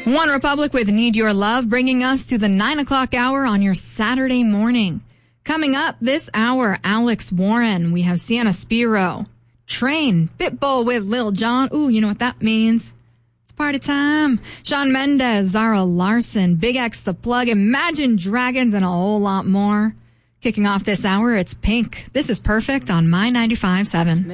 One Republic with Need Your Love, bringing us to the 9 o'clock hour on your Saturday morning. Coming up this hour, Alex Warren. We have Sienna Spiro. Train, Pitbull with Lil Jon. Ooh, you know what that means. It's party time. Shawn Mendes, Zara Larson, Big X The Plug, Imagine Dragons, and a whole lot more. Kicking off this hour, it's Pink. This is Perfect on My 95.7.